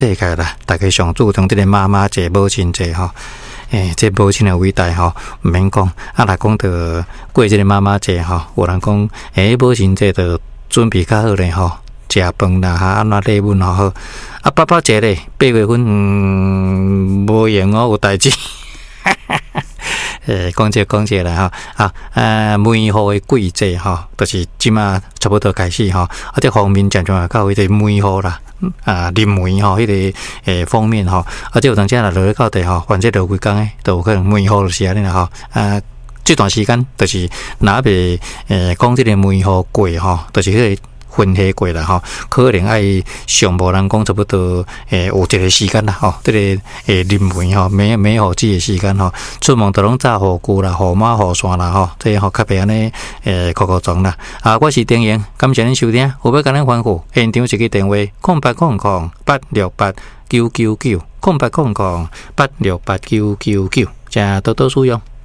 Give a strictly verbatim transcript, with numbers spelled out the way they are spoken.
世界啦，大家上注重这个妈妈节、母亲节吼。诶，这母亲的伟大吼，毋免讲。啊，来讲到过这个妈妈节吼，有人讲，诶，母亲节就准备较好咧吼，食饭啦，哈，安怎礼物吼好。啊，爸爸节咧，八月份嗯无用哦，有代志。诶，讲这讲这啦吼，啊，呃，梅雨的季节吼，就是即马差不多开始吼，啊，这方面渐渐啊到迄个梅雨啦，啊，林梅吼，迄、那个诶方面吼，啊，这有当时啊落去到地吼，反正落几工诶，都有可能梅雨就是安尼啦吼，啊，这段时间就是若未诶讲这个梅雨过吼，就是迄、那个。分夏过啦吼，可能爱上无人讲差不多诶有一个时间啦吼，这个诶林梅吼，梅梅雨季的时间吼，出门都拢炸雨具啦、雨马、雨伞啦吼，这吼较袂安尼诶高高撞啦。啊，我是丁英，感谢恁收听，有要甲恁吩咐，现场一个电话：空八空空八六八九九九，空八空空八六八九九九，请多多使用。